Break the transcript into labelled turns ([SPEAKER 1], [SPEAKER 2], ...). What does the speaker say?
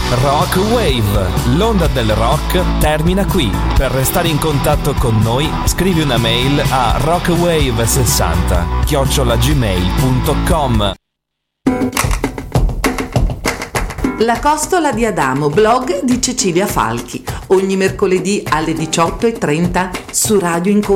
[SPEAKER 1] Rock Wave, l'onda del rock termina qui. Per restare in contatto con noi, scrivi una mail a rockwave60@gmail.com.
[SPEAKER 2] La costola di Adamo, blog di Cecilia Falchi, ogni mercoledì alle 18:30 su Radio Incontro.